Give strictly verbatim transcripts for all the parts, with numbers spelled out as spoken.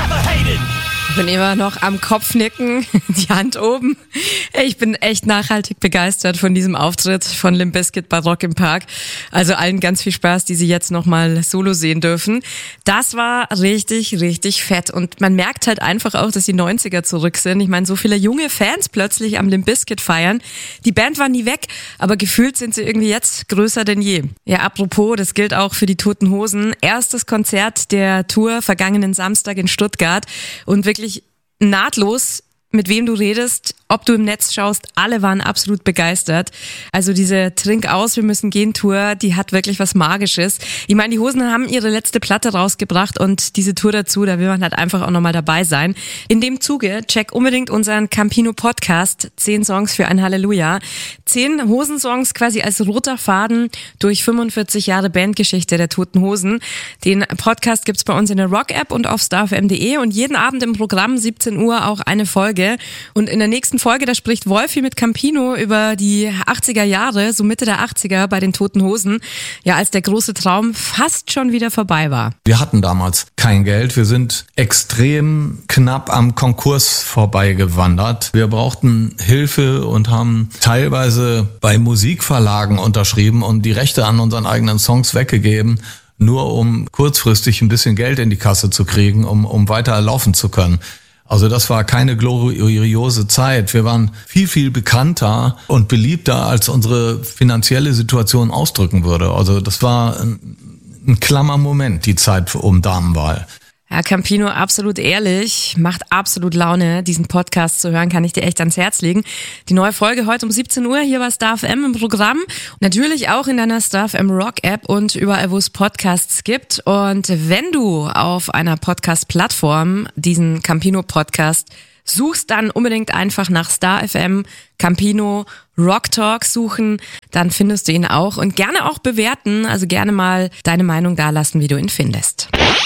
Ich bin immer noch am Kopfnicken, die Hand oben. Ich bin echt nachhaltig begeistert von diesem Auftritt von Limp Bizkit bei Rock im Park. Also allen ganz viel Spaß, die sie jetzt nochmal solo sehen dürfen. Das war richtig, richtig fett. Und man merkt halt einfach auch, dass die neunziger zurück sind. Ich meine, so viele junge Fans plötzlich am Limp Bizkit feiern. Die Band war nie weg, aber gefühlt sind sie irgendwie jetzt größer denn je. Ja, apropos, das gilt auch für die Toten Hosen. Erstes Konzert der Tour vergangenen Samstag in Stuttgart und wirklich nahtlos, mit wem du redest, ob du im Netz schaust, alle waren absolut begeistert. Also diese Trink aus, wir müssen gehen Tour, die hat wirklich was Magisches. Ich meine, die Hosen haben ihre letzte Platte rausgebracht und diese Tour dazu, da will man halt einfach auch nochmal dabei sein. In dem Zuge, check unbedingt unseren Campino Podcast, zehn Songs für ein Halleluja. Zehn Hosensongs quasi als roter Faden durch fünfundvierzig Jahre Bandgeschichte der Toten Hosen. Den Podcast gibt's bei uns in der Rock-App und auf star f m punkt d e und jeden Abend im Programm siebzehn Uhr auch eine Folge. Und in der nächsten Folge, da spricht Wolfi mit Campino über die achtziger Jahre, so Mitte der achtziger bei den Toten Hosen, ja, als der große Traum fast schon wieder vorbei war. Wir hatten damals kein Geld, wir sind extrem knapp am Konkurs vorbeigewandert. Wir brauchten Hilfe und haben teilweise bei Musikverlagen unterschrieben und die Rechte an unseren eigenen Songs weggegeben, nur um kurzfristig ein bisschen Geld in die Kasse zu kriegen, um, um weiter laufen zu können. Also das war keine gloriose Zeit. Wir waren viel, viel bekannter und beliebter, als unsere finanzielle Situation ausdrücken würde. Also das war ein, ein klammer Moment, die Zeit um Damenwahl. Ja, Campino, absolut ehrlich, macht absolut Laune, diesen Podcast zu hören, kann ich dir echt ans Herz legen. Die neue Folge heute um siebzehn Uhr hier bei star f m im Programm. Natürlich auch in deiner star f m Rock-App und überall, wo es Podcasts gibt. Und wenn du auf einer Podcast-Plattform diesen Campino-Podcast suchst, dann unbedingt einfach nach star f m Campino Rock Talk suchen, dann findest du ihn auch. Und gerne auch bewerten, also gerne mal deine Meinung dalassen, wie du ihn findest.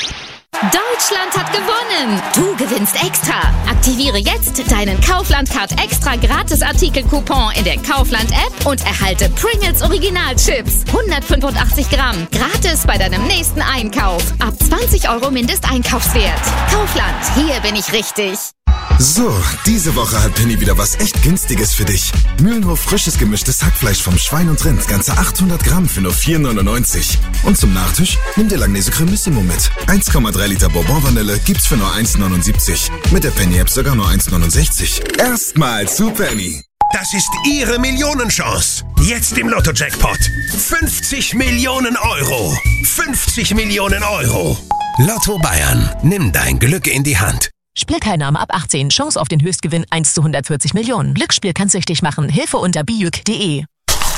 Deutschland hat gewonnen! Du gewinnst extra! Aktiviere jetzt deinen Kaufland-Card extra Gratis-Artikel-Coupon in der Kaufland-App und erhalte Pringles Original-Chips. hundertfünfundachtzig Gramm. Gratis bei deinem nächsten Einkauf. Ab zwanzig Euro Mindesteinkaufswert. Kaufland, hier bin ich richtig. So, diese Woche hat Penny wieder was echt Günstiges für dich. Mühlenhof frisches gemischtes Hackfleisch vom Schwein und Rind, ganze achthundert Gramm für nur vier neunundneunzig. Und zum Nachtisch nimm dir Langnese Cremissimo mit. eins Komma drei Liter Bourbon Vanille gibt's für nur eins neunundsiebzig. Mit der Penny-App sogar nur eins neunundsechzig. Erstmal zu Penny. Das ist Ihre Millionenchance. Jetzt im Lotto-Jackpot. fünfzig Millionen Euro. fünfzig Millionen Euro. Lotto Bayern. Nimm dein Glück in die Hand. Spielteilnahme ab achtzehn. Chance auf den Höchstgewinn eins zu hundertvierzig Millionen. Glücksspiel kann süchtig machen. Hilfe unter bijuk punkt de.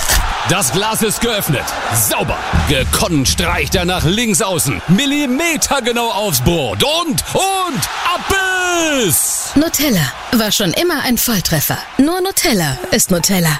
Das Glas ist geöffnet. Sauber. Gekonnt streicht er nach links außen. Millimetergenau aufs Brot. Und, und, Abbiss! Nutella war schon immer ein Volltreffer. Nur Nutella ist Nutella.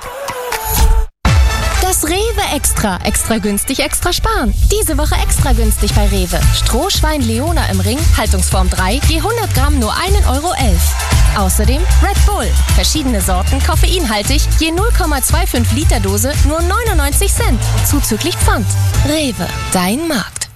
Das Rewe Extra. Extra günstig, extra sparen. Diese Woche extra günstig bei Rewe. Strohschwein Leona im Ring, Haltungsform drei, je hundert Gramm nur ein Euro elf. Außerdem Red Bull. Verschiedene Sorten, koffeinhaltig, je null Komma fünfundzwanzig Liter Dose, nur neunundneunzig Cent. Zuzüglich Pfand. Rewe, dein Markt.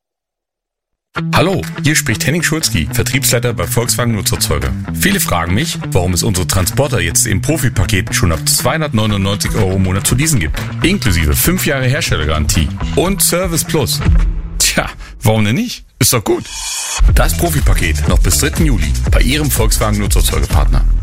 Hallo, hier spricht Henning Schulzki, Vertriebsleiter bei Volkswagen Nutzerzeuger. Viele fragen mich, warum es unsere Transporter jetzt im Profipaket schon ab zweihundertneunundneunzig Euro im Monat zu leasen gibt. Inklusive fünf Jahre Herstellergarantie und Service Plus. Tja, warum denn nicht? Ist doch gut. Das Profipaket noch bis dritten Juli bei Ihrem Volkswagen Nutzerzeugerpartner.